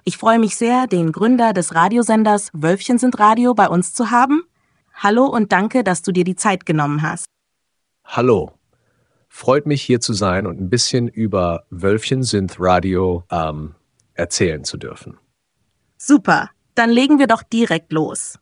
Ich freue mich sehr, den Gründer des Radiosenders Wölfchen sind Radio bei uns zu haben. Hallo und danke, dass du dir die Zeit genommen hast. Hallo. Freut mich, hier zu sein und ein bisschen über Wölfchen sind Radio erzählen zu dürfen. Super, dann legen wir doch direkt los.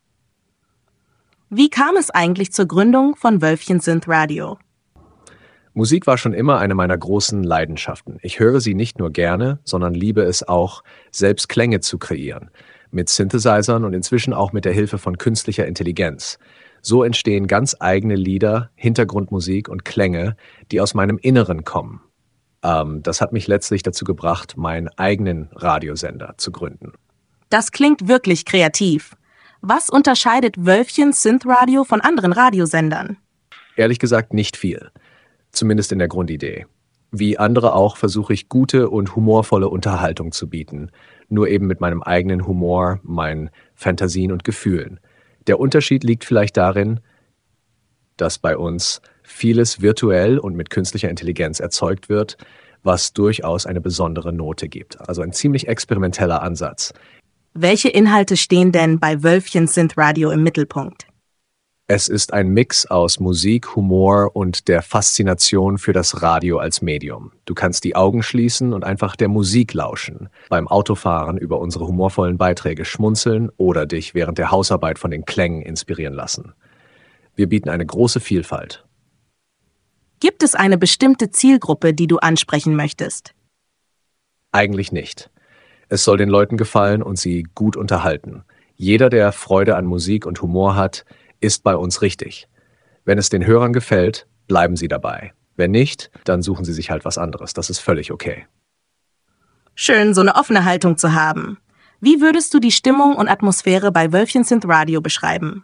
Wie kam es eigentlich zur Gründung von Wölfchen sind Radio? Musik war schon immer eine meiner großen Leidenschaften. Ich höre sie nicht nur gerne, sondern liebe es auch, selbst Klänge zu kreieren. Mit Synthesizern und inzwischen auch mit der Hilfe von künstlicher Intelligenz. So entstehen ganz eigene Lieder, Hintergrundmusik und Klänge, die aus meinem Inneren kommen. Das hat mich letztlich dazu gebracht, meinen eigenen Radiosender zu gründen. Das klingt wirklich kreativ. Was unterscheidet Wölfchen Synth Radio von anderen Radiosendern? Ehrlich gesagt nicht viel. Zumindest in der Grundidee. Wie andere auch versuche ich gute und humorvolle Unterhaltung zu bieten. Nur eben mit meinem eigenen Humor, meinen Fantasien und Gefühlen. Der Unterschied liegt vielleicht darin, dass bei uns vieles virtuell und mit künstlicher Intelligenz erzeugt wird, was durchaus eine besondere Note gibt. Also ein ziemlich experimenteller Ansatz. Welche Inhalte stehen denn bei Wölfchen Synth Radio im Mittelpunkt? Es ist ein Mix aus Musik, Humor und der Faszination für das Radio als Medium. Du kannst die Augen schließen und einfach der Musik lauschen, beim Autofahren über unsere humorvollen Beiträge schmunzeln oder dich während der Hausarbeit von den Klängen inspirieren lassen. Wir bieten eine große Vielfalt. Gibt es eine bestimmte Zielgruppe, die du ansprechen möchtest? Eigentlich nicht. Es soll den Leuten gefallen und sie gut unterhalten. Jeder, der Freude an Musik und Humor hat, ist bei uns richtig. Wenn es den Hörern gefällt, bleiben sie dabei. Wenn nicht, dann suchen sie sich halt was anderes. Das ist völlig okay. Schön, so eine offene Haltung zu haben. Wie würdest du die Stimmung und Atmosphäre bei Wölfchen Synth Radio beschreiben?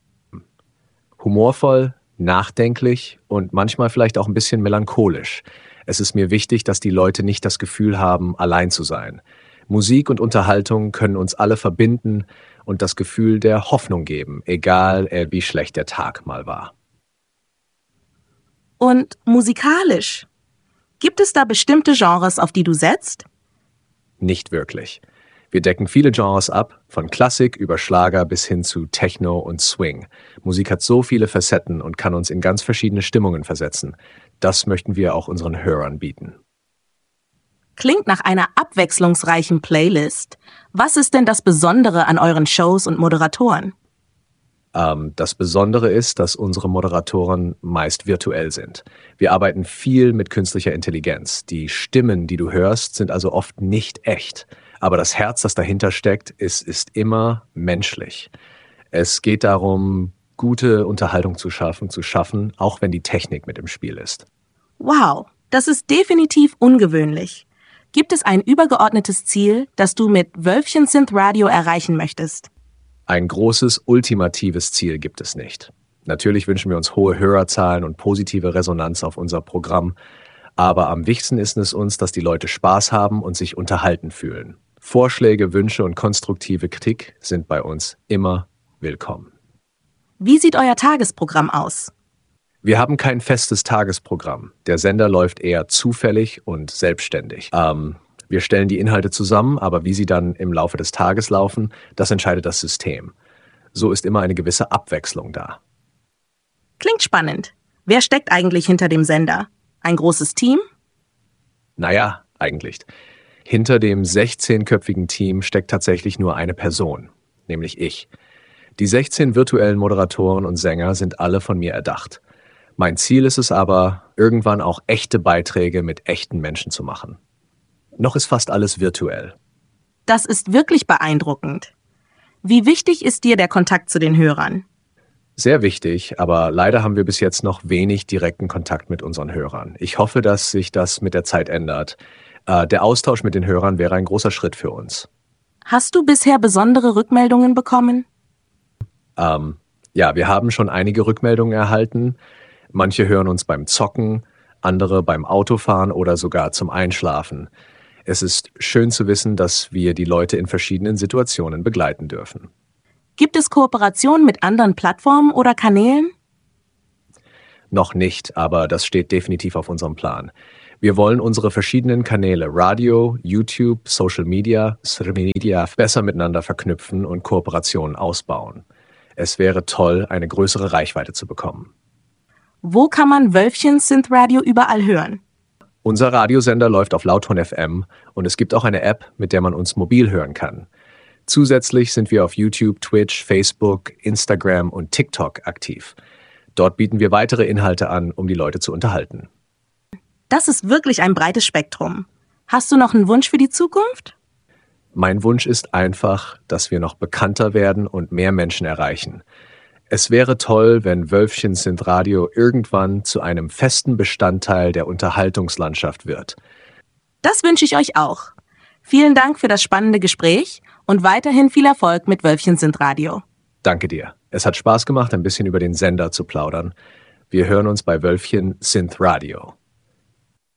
Humorvoll, nachdenklich und manchmal vielleicht auch ein bisschen melancholisch. Es ist mir wichtig, dass die Leute nicht das Gefühl haben, allein zu sein. Musik und Unterhaltung können uns alle verbinden und das Gefühl der Hoffnung geben, egal wie schlecht der Tag mal war. Und musikalisch? Gibt es da bestimmte Genres, auf die du setzt? Nicht wirklich. Wir decken viele Genres ab, von Klassik über Schlager bis hin zu Techno und Swing. Musik hat so viele Facetten und kann uns in ganz verschiedene Stimmungen versetzen. Das möchten wir auch unseren Hörern bieten. Klingt nach einer abwechslungsreichen Playlist. Was ist denn das Besondere an euren Shows und Moderatoren? Das Besondere ist, dass unsere Moderatoren meist virtuell sind. Wir arbeiten viel mit künstlicher Intelligenz. Die Stimmen, die du hörst, sind also oft nicht echt. Aber das Herz, das dahinter steckt, ist immer menschlich. Es geht darum, gute Unterhaltung zu schaffen, auch wenn die Technik mit im Spiel ist. Wow, das ist definitiv ungewöhnlich. Gibt es ein übergeordnetes Ziel, das du mit Wölfchen Synth Radio erreichen möchtest? Ein großes, ultimatives Ziel gibt es nicht. Natürlich wünschen wir uns hohe Hörerzahlen und positive Resonanz auf unser Programm, aber am wichtigsten ist es uns, dass die Leute Spaß haben und sich unterhalten fühlen. Vorschläge, Wünsche und konstruktive Kritik sind bei uns immer willkommen. Wie sieht euer Tagesprogramm aus? Wir haben kein festes Tagesprogramm. Der Sender läuft eher zufällig und selbstständig. Wir stellen die Inhalte zusammen, aber wie sie dann im Laufe des Tages laufen, das entscheidet das System. So ist immer eine gewisse Abwechslung da. Klingt spannend. Wer steckt eigentlich hinter dem Sender? Ein großes Team? Naja, eigentlich. Hinter dem 16-köpfigen Team steckt tatsächlich nur eine Person, nämlich ich. Die 16 virtuellen Moderatoren und Sänger sind alle von mir erdacht. Mein Ziel ist es aber, irgendwann auch echte Beiträge mit echten Menschen zu machen. Noch ist fast alles virtuell. Das ist wirklich beeindruckend. Wie wichtig ist dir der Kontakt zu den Hörern? Sehr wichtig, aber leider haben wir bis jetzt noch wenig direkten Kontakt mit unseren Hörern. Ich hoffe, dass sich das mit der Zeit ändert. Der Austausch mit den Hörern wäre ein großer Schritt für uns. Hast du bisher besondere Rückmeldungen bekommen? Ja, wir haben schon einige Rückmeldungen erhalten. Manche hören uns beim Zocken, andere beim Autofahren oder sogar zum Einschlafen. Es ist schön zu wissen, dass wir die Leute in verschiedenen Situationen begleiten dürfen. Gibt es Kooperationen mit anderen Plattformen oder Kanälen? Noch nicht, aber das steht definitiv auf unserem Plan. Wir wollen unsere verschiedenen Kanäle Radio, YouTube, Social Media besser miteinander verknüpfen und Kooperationen ausbauen. Es wäre toll, eine größere Reichweite zu bekommen. Wo kann man Wölfchen Synth Radio überall hören? Unser Radiosender läuft auf Lauthorn FM und es gibt auch eine App, mit der man uns mobil hören kann. Zusätzlich sind wir auf YouTube, Twitch, Facebook, Instagram und TikTok aktiv. Dort bieten wir weitere Inhalte an, um die Leute zu unterhalten. Das ist wirklich ein breites Spektrum. Hast du noch einen Wunsch für die Zukunft? Mein Wunsch ist einfach, dass wir noch bekannter werden und mehr Menschen erreichen. Es wäre toll, wenn Wölfchen Synth Radio irgendwann zu einem festen Bestandteil der Unterhaltungslandschaft wird. Das wünsche ich euch auch. Vielen Dank für das spannende Gespräch und weiterhin viel Erfolg mit Wölfchen Synth Radio. Danke dir. Es hat Spaß gemacht, ein bisschen über den Sender zu plaudern. Wir hören uns bei Wölfchen Synth Radio.